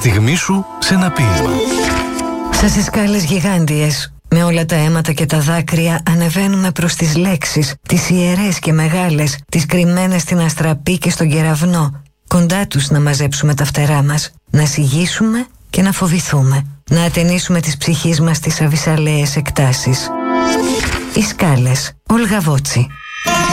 στιγμή σου σε ένα ποίημα. Σαν σε σκάλες γιγάντιες, με όλα τα αίματα και τα δάκρυα ανεβαίνουμε προς τις λέξεις, τις ιερές και μεγάλες, τις κρυμμένες στην αστραπή και στον κεραυνό. Κοντά τους να μαζέψουμε τα φτερά μας, να σιγήσουμε και να φοβηθούμε, να ατενίσουμε τις ψυχής μας στις αβυσσαλαίες εκτάσεις. Οι σκάλες, Όλγα Βότσι.